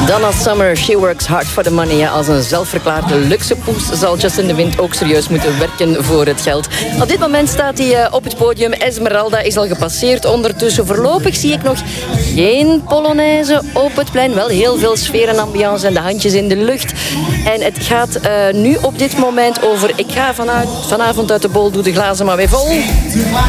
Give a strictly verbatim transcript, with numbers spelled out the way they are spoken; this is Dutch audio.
Donna Summer, she works hard for the money. Ja, als een zelfverklaarde luxe poes zal Justin de Wind ook serieus moeten werken voor het geld. Op dit moment staat hij uh, op het podium. Esmeralda is al gepasseerd. Ondertussen voorlopig zie ik nog geen Polonaise op het plein. Wel heel veel sfeer en ambiance en de handjes in de lucht. En het gaat uh, nu op dit moment over... Ik ga vanuit, vanavond uit de bol, doe de glazen maar weer vol.